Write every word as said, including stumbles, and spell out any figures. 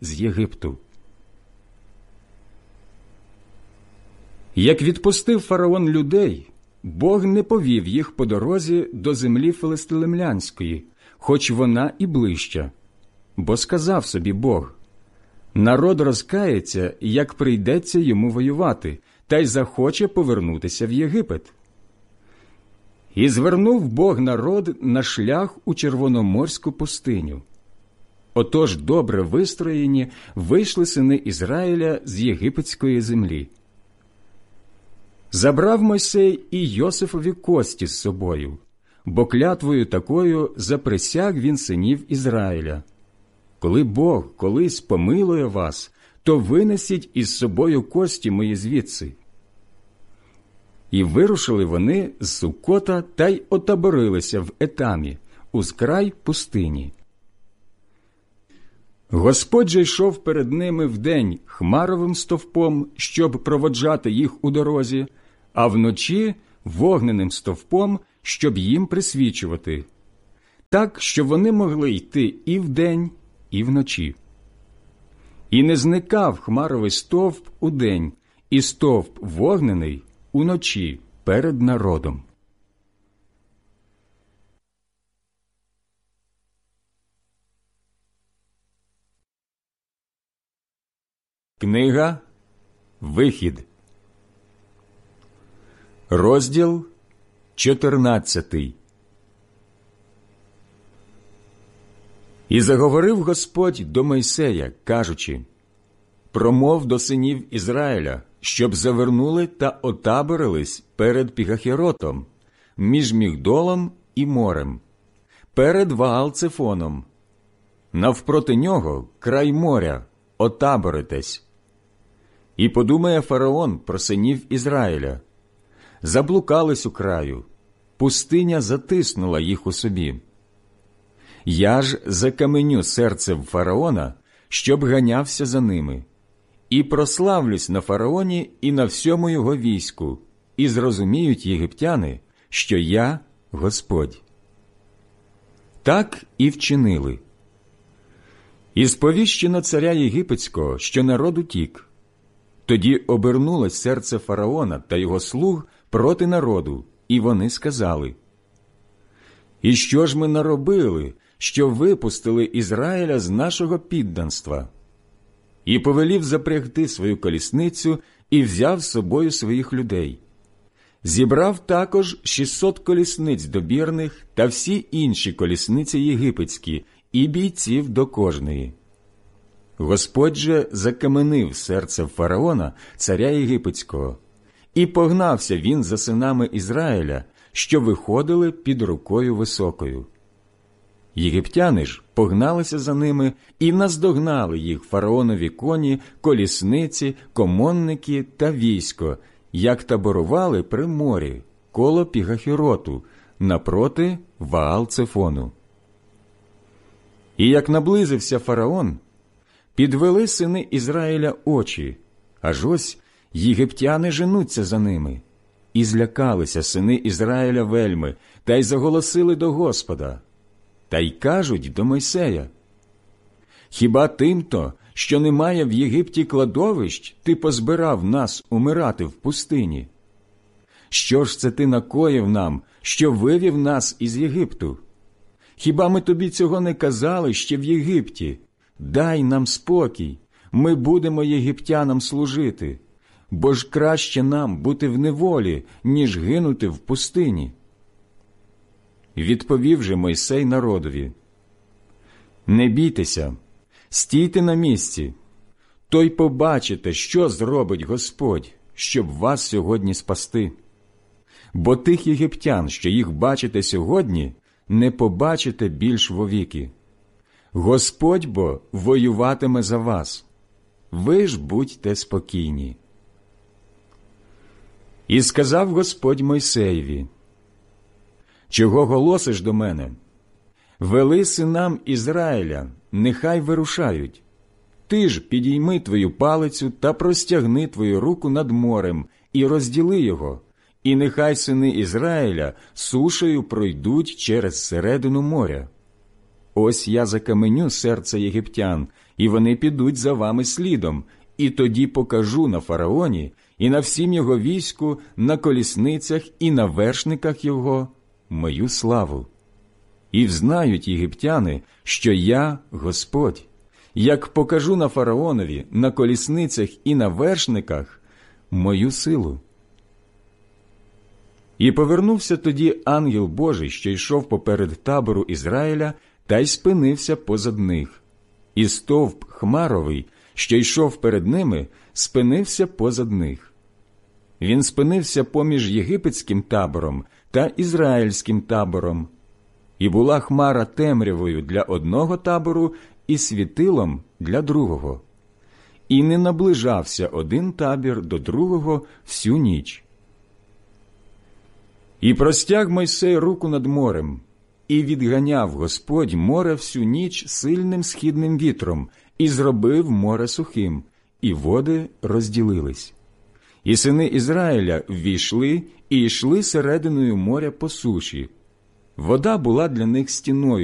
з Єгипту. Як відпустив фараон людей, Бог не повів їх по дорозі до землі филистимлянської, хоч вона і ближча. Бо сказав собі Бог: народ розкається, як прийдеться йому воювати, та й захоче повернутися в Єгипет. І звернув Бог народ на шлях у Червономорську пустиню. Отож добре вистроєні вийшли сини Ізраїля з єгипетської землі. Забрав Мойсей і Йосифові кості з собою, бо клятвою такою заприсяг він синів Ізраїля: коли Бог колись помилує вас, то винесіть із собою кості мої звідси. І вирушили вони з Сукота та й отаборилися в Етамі, у скрай пустині. Господь же йшов перед ними вдень хмаровим стовпом, щоб проводжати їх у дорозі, а вночі вогненим стовпом, щоб їм присвічувати, так, що вони могли йти і вдень, і вночі. І не зникав хмаровий стовп удень, і стовп вогнений уночі перед народом. Книга Вихід, розділ чотирнадцятий. І заговорив Господь до Мойсея, кажучи: промов до синів Ізраїля, щоб завернули та отаборились перед Пігахеротом, між Мігдолом і морем, перед Ваал-Цефоном. Навпроти нього край моря, отаборитесь. І подумає фараон про синів Ізраїля: заблукались у краю, пустиня затиснула їх у собі. Я ж закаменю серцем фараона, щоб ганявся за ними, і прославлюсь на фараоні і на всьому його війську, і зрозуміють єгиптяни, що я Господь. Так і вчинили. І сповіщено царя єгипетського, що народ утік. Тоді обернулось серце фараона та його слуг проти народу, і вони сказали: «І що ж ми наробили, що випустили Ізраїля з нашого підданства?» І повелів запрягти свою колісницю і взяв з собою своїх людей. Зібрав також шістсот колісниць добірних та всі інші колісниці єгипетські і бійців до кожної. Господь же закаменив серце фараона, царя єгипетського, і погнався він за синами Ізраїля, що виходили під рукою високою. Єгиптяни ж погналися за ними і наздогнали їх фараонові коні, колісниці, комонники та військо, як таборували при морі, коло Пігахероту, напроти Ваал-Цефону. І як наблизився фараон, підвели сини Ізраїля очі, аж ось єгиптяни женуться за ними. І злякалися сини Ізраїля вельми, та й заголосили до Господа. Та й кажуть до Мойсея: «Хіба тим-то, що немає в Єгипті кладовищ, ти позбирав нас умирати в пустині? Що ж це ти накоїв нам, що вивів нас із Єгипту? Хіба ми тобі цього не казали ще в Єгипті? Дай нам спокій, ми будемо єгиптянам служити, бо ж краще нам бути в неволі, ніж гинути в пустині». Відповів же Мойсей народові: «Не бійтеся, стійте на місці, то й побачите, що зробить Господь, щоб вас сьогодні спасти. Бо тих єгиптян, що їх бачите сьогодні, не побачите більш вовіки. Господь бо воюватиме за вас. Ви ж будьте спокійні». І сказав Господь Мойсеєві: «Чого голосиш до мене? Вели синам Ізраїля, нехай вирушають. Ти ж підійми твою палицю та простягни твою руку над морем і розділи його, і нехай сини Ізраїля сушею пройдуть через середину моря. ось я закаменю серце єгиптян, і вони підуть за вами слідом, і тоді покажу на фараоні і на всім його війську, на колісницях і на вершниках його мою славу. І взнають єгиптяни, що я Господь, як покажу на фараонові, на колісницях і на вершниках мою силу». І повернувся тоді ангел Божий, що йшов поперед табору Ізраїля, та й спинився позад них. І стовп хмаровий, що йшов перед ними, спинився позад них. Він спинився поміж єгипетським табором та ізраїльським табором. І була хмара темрявою для одного табору і світилом для другого. І не наближався один табір до другого всю ніч. І простяг Мойсей руку над морем, і відганяв Господь море всю ніч сильним східним вітром, і зробив море сухим, і води розділились. І сини Ізраїля ввійшли і йшли серединою моря по суші. Вода була для них стіною